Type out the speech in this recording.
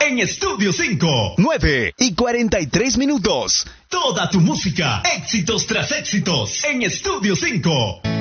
en Estudio 5. 9:43. Toda tu música, éxitos tras éxitos, en Estudio 5.